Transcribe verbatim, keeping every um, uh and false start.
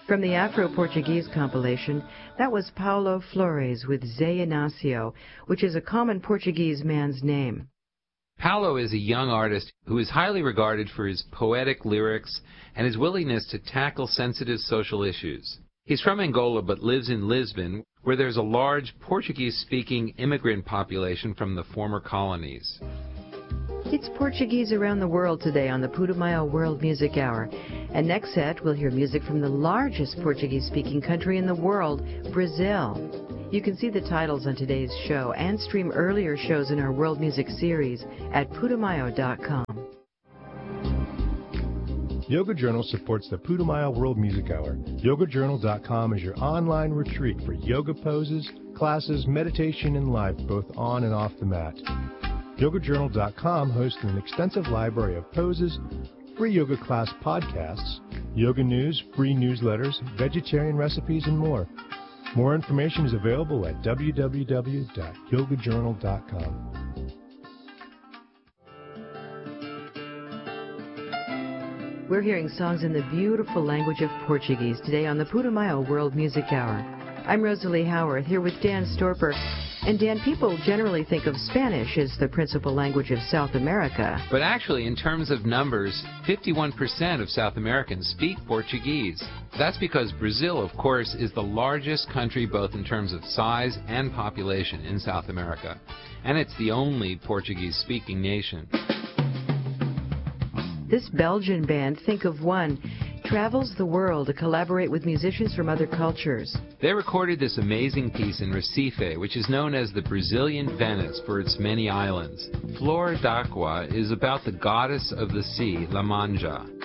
From the Afro-Portuguese compilation, that was Paulo Flores with Zé Inácio, which is a common Portuguese man's name. Paulo is a young artist who is highly regarded for his poetic lyrics and his willingness to tackle sensitive social issues. He's from Angola but lives in Lisbon, where there's a large Portuguese-speaking immigrant population from the former colonies. It's Portuguese around the world today on the Putumayo World Music Hour. And next set, we'll hear music from the largest Portuguese-speaking country in the world, Brazil. You can see the titles on today's show and stream earlier shows in our World Music series at putumayo dot com. Yoga Journal supports the Putumayo World Music Hour. yoga journal dot com is your online retreat for yoga poses, classes, meditation, and life, both on and off the mat. yoga journal dot com hosts an extensive library of poses, free yoga class podcasts, yoga news, free newsletters, vegetarian recipes, and more. More information is available at w w w dot yoga journal dot com. We're hearing songs in the beautiful language of Portuguese today on the Putumayo World Music Hour. I'm Rosalie Howarth here with Dan Storper. And Dan, people generally think of Spanish as the principal language of South America. But actually, in terms of numbers, fifty-one percent of South Americans speak Portuguese. That's because Brazil, of course, is the largest country both in terms of size and population in South America. And it's the only Portuguese-speaking nation. This Belgian band, Think of One, travels the world to collaborate with musicians from other cultures. They recorded this amazing piece in Recife, which is known as the Brazilian Venice for its many islands. Flor d'Aqua is about the goddess of the sea, La Manja.